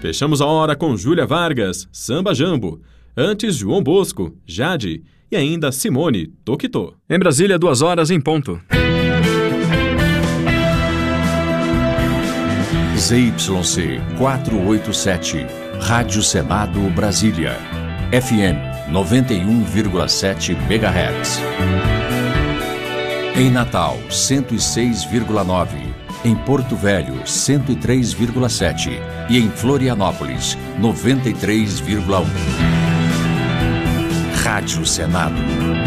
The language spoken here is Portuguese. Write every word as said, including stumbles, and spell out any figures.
Fechamos a hora com Júlia Vargas, Samba Jambo. Antes, João Bosco, Jade e ainda Simone, Toquitô. Em Brasília, duas horas em ponto. Z Y C quatrocentos e oitenta e sete, Rádio Senado Brasília, F M noventa e um vírgula sete megahertz. Em Natal, cento e seis vírgula nove. Em Porto Velho, cento e três vírgula sete. E em Florianópolis, noventa e três vírgula um. Rádio Senado.